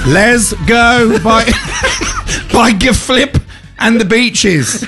Let's Go by Giflip and the Beaches.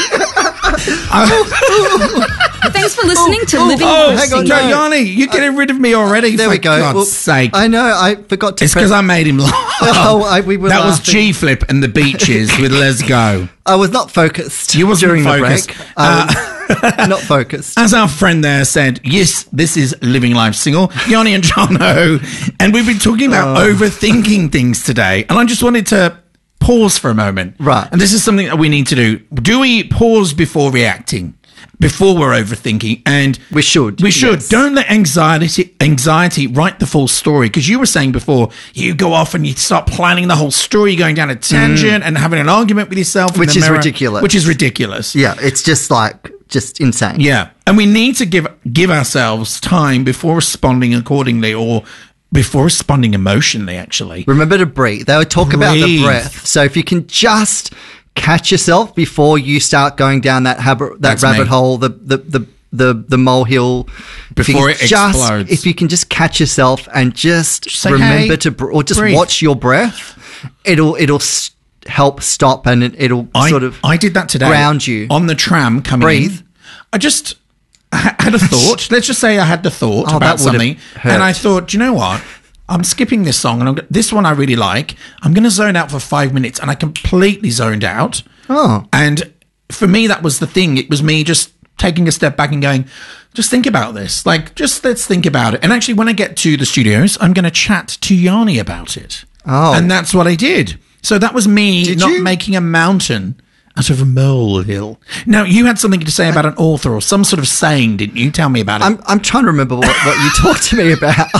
Thanks for listening to Living Life hang on, Single. Yanni, you're getting rid of me already. There we go. For God's sake. I know. I forgot to. It's because I made him laugh. We were that was laughing. G-Flip and the Beaches with Let's Go. I was not focused. You wasn't during focused. the break. I was not focused. As our friend there said, yes, this is Living Life Single, Yanni and Jono, and we've been talking about overthinking things today, and I just wanted to pause for a moment. Right. And this is something that we need to do. Do we pause before reacting? Before we're overthinking, and We should. Yes. Don't let anxiety write the full story, because you were saying before, you go off and you start planning the whole story, going down a tangent and having an argument with yourself in Which the is mirror, ridiculous. which is ridiculous. Yeah, it's just insane. Yeah, and we need to give ourselves time before responding accordingly, or before responding emotionally. Actually, Remember to breathe. They would talk about the Breathe. breath. So if you can just catch yourself before you start going down that That's rabbit me. hole, the molehill. Before it explodes. If you can just catch yourself and just say, remember "Hey, to or just breathe." watch your breath, it'll help stop, and it'll sort of I did that today. ground you. On the tram coming Breathe. in. I just had a thought. Let's just say I had the thought Oh, about that would've something, hurt. and I thought, do you know what? I'm skipping this song, and this one I really like. I'm going to zone out for 5 minutes, and I completely zoned out. Oh. And for me, that was the thing. It was me just taking a step back and going, just think about this. Like, just let's think about it. And actually, when I get to the studios, I'm going to chat to Yanni about it. Oh. And that's what I did. So that was me Did not you? making a mountain out of a molehill. Now, you had something to say about an author or some sort of saying, didn't you? Tell me about it. I'm trying to remember what you talked to me about.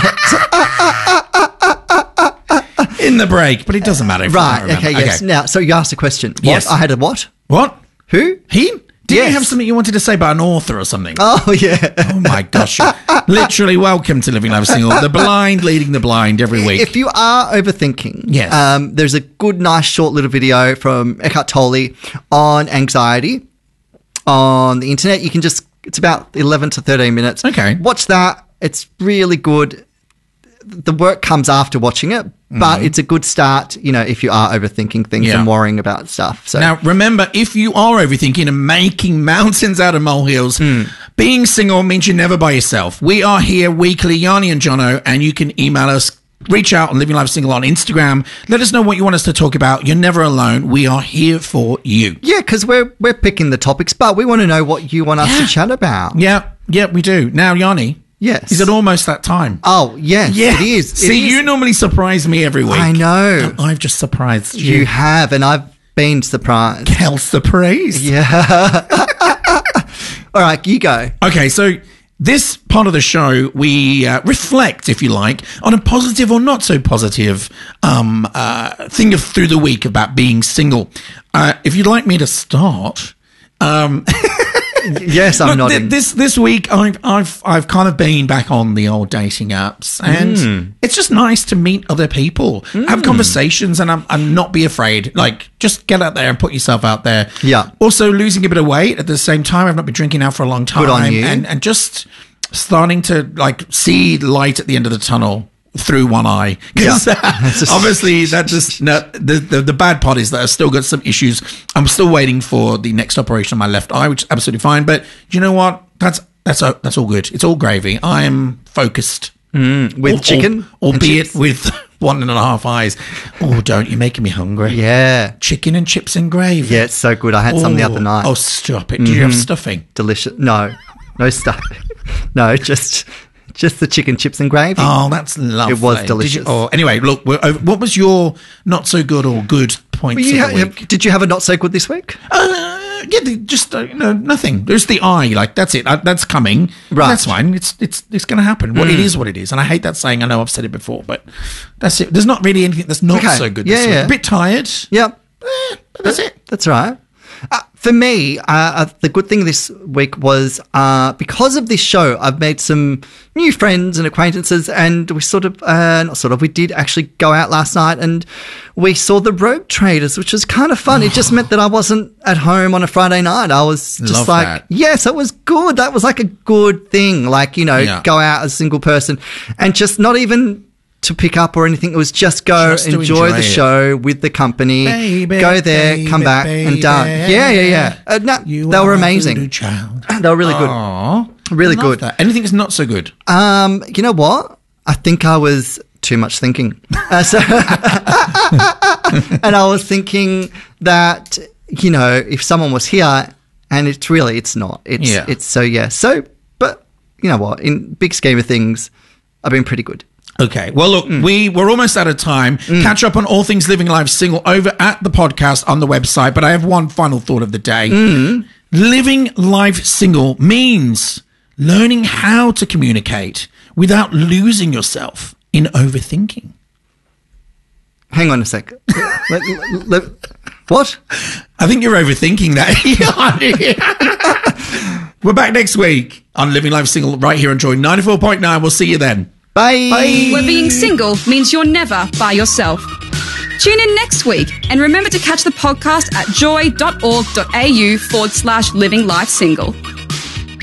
In the break, but it doesn't matter. If I Right. don't remember. Okay. Yes. Now, so you asked a question. What? Yes. I had a what? What? Who? He? Did Yes. you have something you wanted to say about an author or something? Oh yeah. Oh my gosh. Literally, welcome to Living Life Single. The blind leading the blind every week. If you are overthinking, Yes. there's a good, nice, short little video from Eckhart Tolle on anxiety on the internet. You can it's about 11 to 13 minutes. Okay. Watch that. It's really good. The work comes after watching it, but it's a good start, if you are overthinking things Yeah. and worrying about stuff. So Now, remember, if you are overthinking and making mountains out of molehills, being single means you're never by yourself. We are here weekly, Yanni and Jono, and you can email us. Reach out on Living Life Single on Instagram. Let us know what you want us to talk about. You're never alone. We are here for you. yeah, because we're picking the topics, but we want to know what you want us to chat about. Yeah, we do. Now, Yanni. Yes. Is it almost that time? Oh, yes, it is. It See, is. you normally surprise me every week. I know. And I've just surprised you. You have, and I've been surprised. Hell surprise. Yeah. All right, you go. Okay, so this part of the show, we reflect, if you like, on a positive or not so positive thing through the week about being single. If you'd like me to start, Yes, I'm nodding. This week, I've kind of been back on the old dating apps, and it's just nice to meet other people, have conversations, and not be afraid. Like, just get out there and put yourself out there. Yeah. Also, losing a bit of weight at the same time. I've not been drinking now for a long time. Good on you. And just starting to see light at the end of the tunnel through one eye. 'Cause, obviously, that just the bad part is that I've still got some issues. I'm still waiting for the next operation on my left eye, which is absolutely fine. But you know what? That's all good. It's all gravy. I am focused. With chicken? albeit and chips? with 1.5 eyes. Oh, don't! You're making me hungry. Yeah. Chicken and chips and gravy. Yeah, it's so good. I had some the other night. Oh, stop it! Did you have stuffing? Delicious. No stuff. No, just the chicken, chips and gravy. Oh, that's lovely. It was Did delicious. Anyway, look, what was your not so good or good points of the week? Did you have a not so good this week? Just nothing. There's the eye, like that's it. That's coming. Right. That's fine. It's going to happen. Well, it is what it is, and I hate that saying. I know I've said it before, but that's it. There's not really anything that's not Okay. so good. Yeah, This week. yeah. A bit tired. Yep. But that's it. That's right. For me, the good thing this week was because of this show, I've made some new friends and acquaintances, and we we did actually go out last night and we saw the Rogue Traders, which was kind of fun. It just meant that I wasn't at home on a Friday night. I was just Love like, that. yes, it was good. That was like a good thing. Like, Yeah. go out as a single person and just not even to pick up or anything. It was just go Just to enjoy the enjoy it. show with the company, Baby, go there, baby, come back and done. baby. Yeah. No, You they are were a amazing. voodoo child. They were really good. Aww. Really I love good. that. Anything that's not so good? You know what? I think I was too much thinking. And I was thinking that, you know, if someone was here, and it's not. So, but you know what? In big scheme of things, I've been pretty good. Okay. Well, look, we're almost out of time. Catch up on all things Living Life Single over at the podcast on the website. But I have one final thought of the day. Living life single means learning how to communicate without losing yourself in overthinking. Hang on a sec. What? I think you're overthinking that. We're back next week on Living Life Single right here on Joy 94.9. We'll see you then. Bye. Where being single means you're never by yourself. Tune in next week and remember to catch the podcast at joy.org.au/living life single.